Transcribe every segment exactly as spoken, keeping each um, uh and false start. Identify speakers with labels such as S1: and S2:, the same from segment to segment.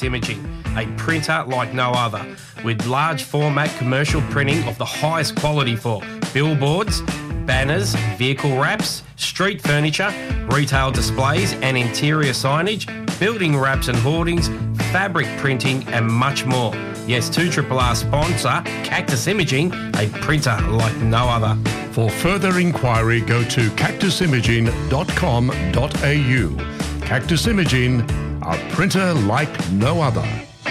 S1: Imaging, a printer like no other, with large format commercial printing of the highest quality for billboards, banners, vehicle wraps, street furniture, retail displays and interior signage, building wraps and hoardings, fabric printing and much more. Yes, two R R R sponsor, Cactus Imaging, a printer like no other.
S2: For further inquiry, go to cactus imaging dot com dot a u. Cactus Imaging, a printer like no other.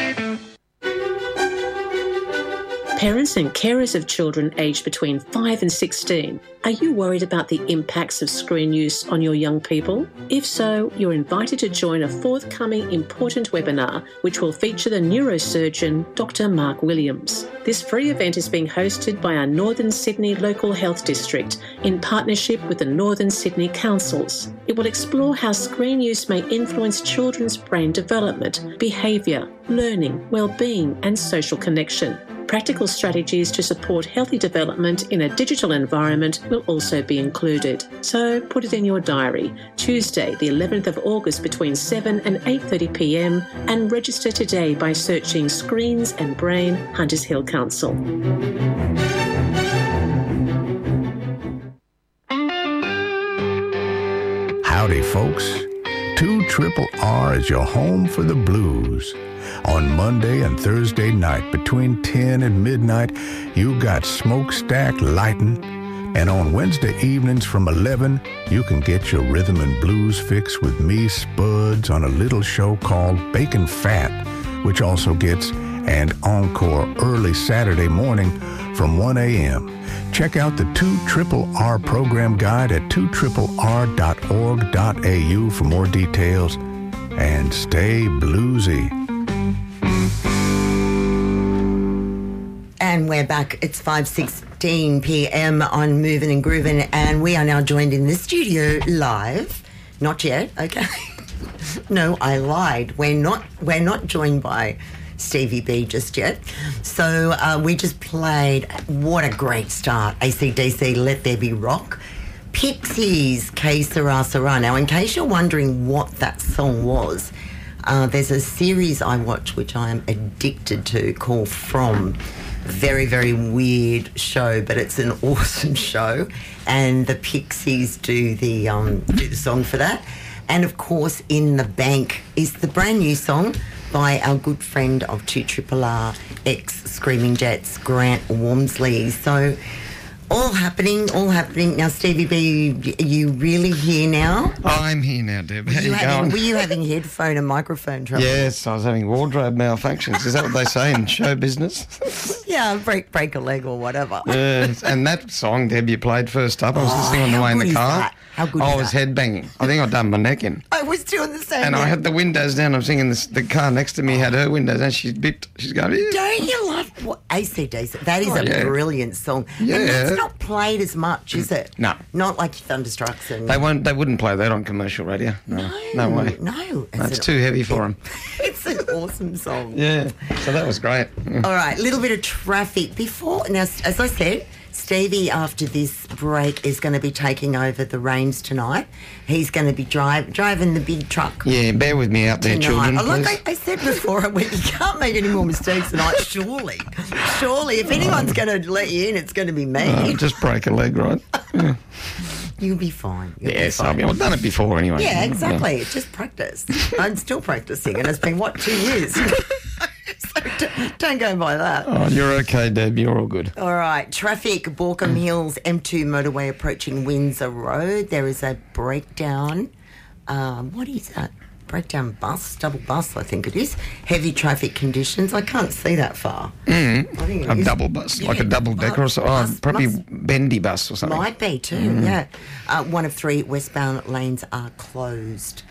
S3: Parents and carers of children aged between five and sixteen, are you worried about the impacts of screen use on your young people? If so, you're invited to join a forthcoming important webinar which will feature the neurosurgeon Doctor Mark Williams. This free event is being hosted by our Northern Sydney Local Health District in partnership with the Northern Sydney Councils. It will explore how screen use may influence children's brain development, behaviour, learning, well-being and social connection. Practical strategies to support healthy development in a digital environment will also be included. So put it in your diary, Tuesday the eleventh of August between seven and eight thirty p m and register today by searching Screens and Brain, Hunters Hill Council.
S4: Howdy folks, two R R R is your home for the blues. On Monday and Thursday night between ten and midnight, you got Smokestack lighting. And on Wednesday evenings from eleven, you can get your rhythm and blues fix with me, Spuds, on a little show called Bacon Fat, which also gets an encore early Saturday morning from one a m Check out the two R R R program guide at two R R R dot org dot a u for more details. And stay bluesy.
S5: And we're back. It's five sixteen p m on Movin' and Groovin', and we are now joined in the studio live. Not yet, okay. No, I lied. We're not. We're not joined by Stevie B just yet. So uh, we just played. What a great start! A C D C, Let There Be Rock. Pixies, Que Sera Sera. Now, in case you're wondering what that song was, uh, there's a series I watch which I am addicted to called From. Very, very weird show, but it's an awesome show. And the Pixies do the um, do the song for that. And, of course, In the Bank is the brand new song by our good friend of two R R R, ex-Screaming Jets, Grant Walmsley. So all happening, all happening. Now, Stevie B, are you really here now?
S6: I'm here now, Deb. How
S5: Were you,
S6: you
S5: having,
S6: going?
S5: were you having headphone and microphone trouble?
S6: Yes, I was having wardrobe malfunctions. Is that what they say in show business?
S5: Yeah, break break a leg or whatever.
S6: Yes, and that song, Deb, you played first up, I was
S5: Oh,
S6: listening on the
S5: how
S6: way in
S5: good
S6: the
S5: is
S6: car.
S5: that? How good
S6: I
S5: is
S6: was
S5: that?
S6: headbanging. I think I'd done my neck in.
S5: I was doing the same
S6: And
S5: thing.
S6: I had the windows down. I'm singing this, the car next to me had her windows and she's bipped. She's going, yeah.
S5: Don't you love what A C D C? That is
S6: Oh,
S5: a
S6: yeah.
S5: brilliant song.
S6: Yeah.
S5: And that's not played as much, is it?
S6: No.
S5: Not like Thunderstrucks and...
S6: They won't. They wouldn't play that on commercial radio. No, no,
S5: no
S6: way.
S5: No.
S6: That's
S5: an-
S6: too heavy for them.
S5: It's an awesome song.
S6: Yeah, so that was great. Yeah.
S5: All right, little bit of traffic. Before, now, as I said, Stevie, after this break, is going to be taking over the reins tonight. He's going to be drive, driving the big truck.
S6: Yeah, bear with me out there,
S5: Tonight.
S6: children,
S5: Oh,
S6: please.
S5: like I, I said before, I went, you can't make any more mistakes tonight, surely. Surely, if anyone's going to let you in, it's going to be me.
S6: Oh, just break a leg, right? Yeah.
S5: You'll be fine. You'll
S6: Yes,
S5: be fine.
S6: I mean, I've done it before anyway.
S5: Yeah, exactly. Just practice. I'm still practicing, and it's been, what, two years? So don't, don't go by that.
S6: Oh, you're okay, Deb. You're all good.
S5: All right. Traffic, Borkham Hills, M two motorway approaching Windsor Road. There is a breakdown. Um, what is that? Breakdown bus, double bus, I think it is. Heavy traffic conditions. I can't see that far.
S6: Mm.
S5: I think it
S6: A
S5: is.
S6: double bus, like
S5: Yeah,
S6: a double decker or so. Oh,
S5: bus-
S6: probably
S5: must-
S6: bendy bus or something.
S5: Might be too,
S6: Mm.
S5: yeah. Uh, one of three westbound lanes are closed.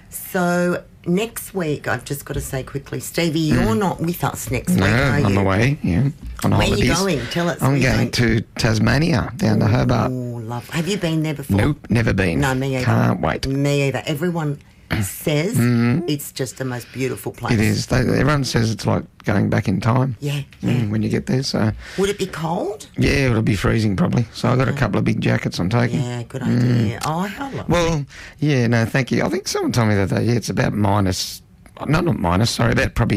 S5: So next week, I've just got to say quickly, Stevie, you're not with us next
S6: No,
S5: week, are you?
S6: I'm away, yeah, on
S5: Where are
S6: holidays.
S5: you going? Tell us.
S6: I'm
S5: where you're
S6: going to Tasmania, down to Hobart.
S5: Oh, love. Have you been there before?
S6: Nope, never been.
S5: No, me either.
S6: Can't wait.
S5: Me either. Everyone says it's just the most beautiful place.
S6: It is. They, everyone says it's like going back in time.
S5: Yeah, yeah.
S6: Mm, when you get there, so
S5: Would it be cold?
S6: yeah, it'll be freezing probably. So I've got a couple of big jackets I'm taking.
S5: Yeah, good idea. Oh, how lovely.
S6: Well, yeah, no, thank you. I think someone told me that day, yeah, it's about minus, no, not minus, sorry, that probably